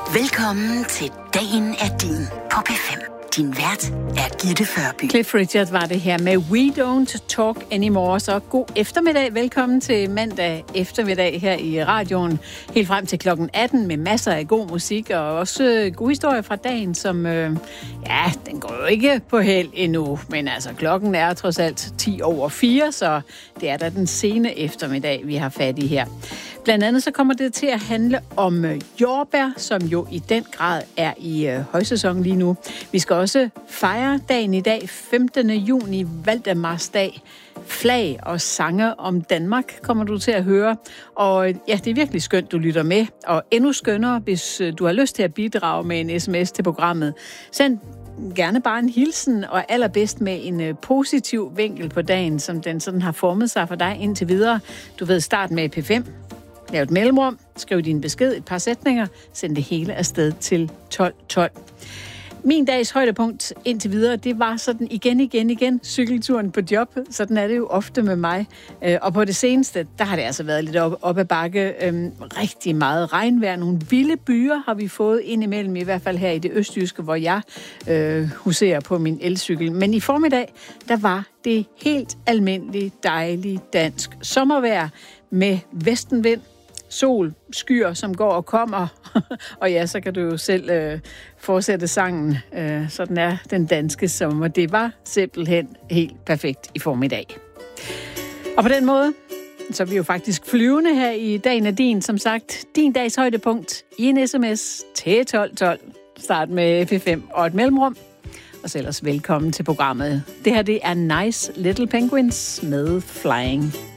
Velkommen til Dagen er din på P5. Din vært er Gitte Førby. Cliff Richard var det her med We Don't Talk Anymore. Så god eftermiddag. Velkommen til mandag eftermiddag her i radioen. Helt frem til klokken 18 med masser af god musik og også gode historier fra dagen, som, den går jo ikke på held endnu. Men altså, klokken er trods alt 4:10, så det er da den sene eftermiddag, vi har fat i her. Blandt andet så kommer det til at handle om jordbær, som jo i den grad er i højsæson lige nu. Vi skal også fejre dagen i dag, 15. juni, Valdemarsdag. Flag og sange om Danmark kommer du til at høre. Og ja, det er virkelig skønt, du lytter med. Og endnu skønnere, hvis du har lyst til at bidrage med en sms til programmet. Send gerne bare en hilsen, og allerbedst med en positiv vinkel på dagen, som den sådan har formet sig for dig indtil videre. Du ved, start med P5. Lav et mellemrum, skriv din besked, et par sætninger, send det hele afsted til 1212. Min dags højdepunkt indtil videre, det var sådan igen, cykelturen på job. Sådan er det jo ofte med mig. Og på det seneste, der har det altså været lidt op ad bakke. Rigtig meget regnvejr. Nogle vilde byer har vi fået indimellem, i hvert fald her i det østjyske, hvor jeg huserer på min elcykel. Men i formiddag, der var det helt almindelige, dejlige dansk sommervejr med vestenvind. Sol, skyer, som går og kommer. Og ja, så kan du jo selv fortsætte sangen. Sådan er den danske sommer. Det var simpelthen helt perfekt i formiddag. Og på den måde, så er vi jo faktisk flyvende her i Dagen er din. Som sagt, din dags højdepunkt i en sms til 1212. Start med P5 og et mellemrum. Og så ellers velkommen til programmet. Det her, det er Nice Little Penguins med Flying.